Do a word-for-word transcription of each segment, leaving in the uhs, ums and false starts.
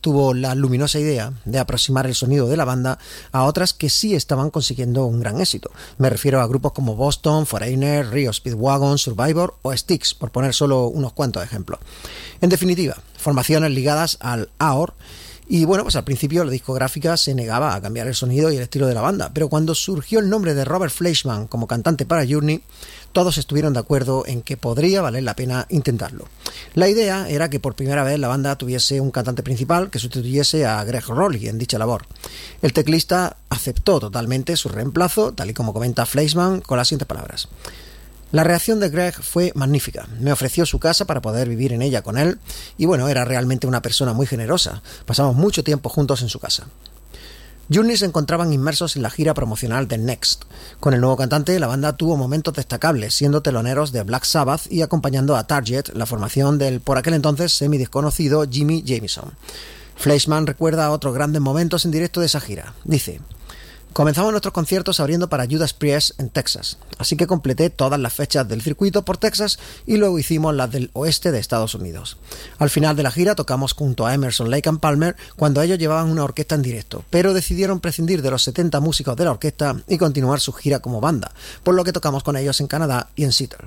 tuvo la luminosa idea de aproximar el sonido de la banda a otras que sí estaban consiguiendo un gran éxito. Me refiero a grupos como Boston, Foreigner, Rio Speedwagon, Survivor o Styx, por poner solo unos cuantos ejemplos. En definitiva, formaciones ligadas al A O R. Y bueno, pues al principio la discográfica se negaba a cambiar el sonido y el estilo de la banda, pero cuando surgió el nombre de Robert Fleischman como cantante para Journey, todos estuvieron de acuerdo en que podría valer la pena intentarlo. La idea era que por primera vez la banda tuviese un cantante principal que sustituyese a Greg Rowley en dicha labor. El teclista aceptó totalmente su reemplazo, tal y como comenta Fleischman con las siguientes palabras. La reacción de Greg fue magnífica. Me ofreció su casa para poder vivir en ella con él y bueno, era realmente una persona muy generosa. Pasamos mucho tiempo juntos en su casa. Journey se encontraban inmersos en la gira promocional de Next. Con el nuevo cantante, la banda tuvo momentos destacables, siendo teloneros de Black Sabbath y acompañando a Target, la formación del por aquel entonces semi-desconocido Jimmy Jamison. Fleischman recuerda otros grandes momentos en directo de esa gira. Dice: comenzamos nuestros conciertos abriendo para Judas Priest en Texas, así que completé todas las fechas del circuito por Texas y luego hicimos las del oeste de Estados Unidos. Al final de la gira tocamos junto a Emerson, Lake and Palmer cuando ellos llevaban una orquesta en directo, pero decidieron prescindir de los setenta músicos de la orquesta y continuar su gira como banda, por lo que tocamos con ellos en Canadá y en Seattle.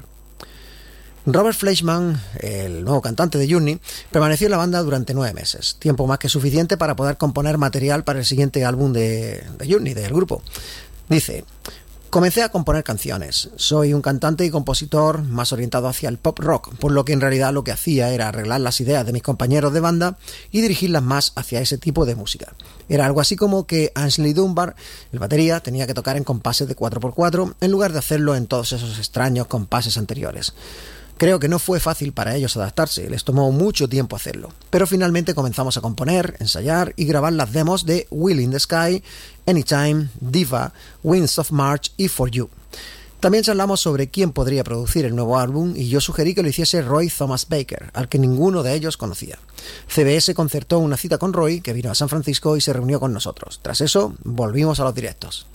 Robert Fleischman, el nuevo cantante de Journey, permaneció en la banda durante nueve meses, tiempo más que suficiente para poder componer material para el siguiente álbum de, de Journey, del grupo. Dice: comencé a componer canciones. Soy un cantante y compositor más orientado hacia el pop rock, por lo que en realidad lo que hacía era arreglar las ideas de mis compañeros de banda y dirigirlas más hacia ese tipo de música. Era algo así como que Ainsley Dunbar, el batería, tenía que tocar en compases de cuatro por cuatro en lugar de hacerlo en todos esos extraños compases anteriores. Creo que no fue fácil para ellos adaptarse, les tomó mucho tiempo hacerlo, pero finalmente comenzamos a componer, ensayar y grabar las demos de Wheel in the Sky, Anytime, Diva, Winds of March y For You. También charlamos sobre quién podría producir el nuevo álbum y yo sugerí que lo hiciese Roy Thomas Baker, al que ninguno de ellos conocía. C B S concertó una cita con Roy, que vino a San Francisco y se reunió con nosotros. Tras eso, volvimos a los directos.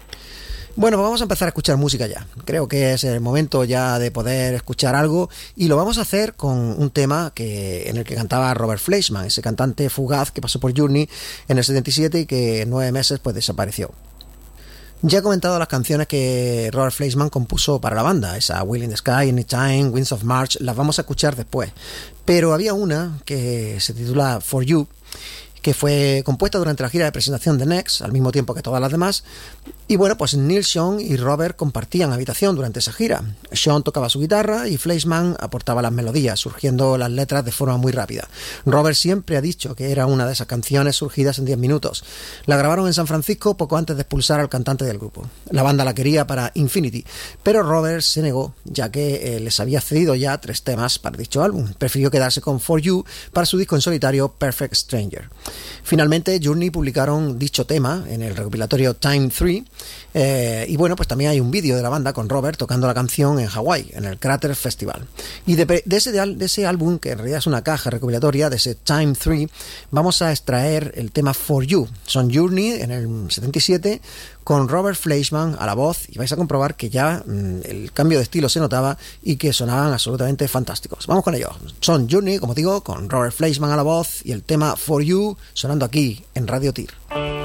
Bueno, pues vamos a empezar a escuchar música ya. Creo que es el momento ya de poder escuchar algo y lo vamos a hacer con un tema que, en el que cantaba Robert Fleischman, ese cantante fugaz que pasó por Journey en el setenta y siete y que en nueve meses pues desapareció. Ya he comentado las canciones que Robert Fleischman compuso para la banda, esa Wheel in the Sky, Anytime, Winds of March, las vamos a escuchar después. Pero había una que se titula For You, que fue compuesta durante la gira de presentación de Next, al mismo tiempo que todas las demás. Y bueno, pues Neil Sean y Robert compartían habitación durante esa gira. Sean tocaba su guitarra y Fleischman aportaba las melodías, surgiendo las letras de forma muy rápida. Robert siempre ha dicho que era una de esas canciones surgidas en diez minutos. La grabaron en San Francisco poco antes de expulsar al cantante del grupo. La banda la quería para Infinity, pero Robert se negó, ya que eh, les había cedido ya tres temas para dicho álbum. Prefirió quedarse con For You para su disco en solitario Perfect Stranger. Finalmente, Journey publicaron dicho tema en el recopilatorio Time tres, eh, y bueno, pues también hay un vídeo de la banda con Robert tocando la canción en Hawái, en el Crater Festival. Y de, de, ese, de ese álbum, que en realidad es una caja recopilatoria, de ese Time tres, vamos a extraer el tema For You. Son Journey en el setenta y siete, con Robert Fleischman a la voz, y vais a comprobar que ya mmm, el cambio de estilo se notaba y que sonaban absolutamente fantásticos. Vamos con ello. Son Journey, como digo, con Robert Fleischman a la voz y el tema For You sonando aquí en Radio Tir.